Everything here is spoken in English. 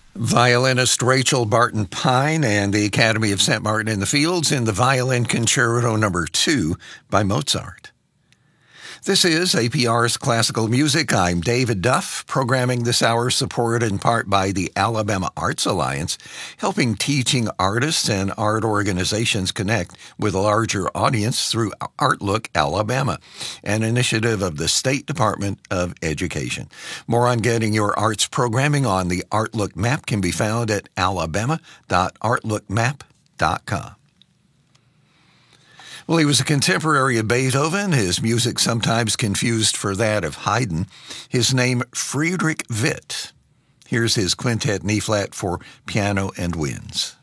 Violinist Rachel Barton Pine and the Academy of St. Martin in the Fields in the Violin Concerto No. 2 by Mozart. This is APR's Classical Music. I'm David Duff, programming this hour supported in part by the Alabama Arts Alliance, helping teaching artists and art organizations connect with a larger audience through ArtLook Alabama, an initiative of the State Department of Education. More on getting your arts programming on the ArtLook map can be found at alabama.artlookmap.com. Well, he was a contemporary of Beethoven, his music sometimes confused for that of Haydn. His name, Friedrich Witt. Here's his Quintet in E-flat for piano and winds.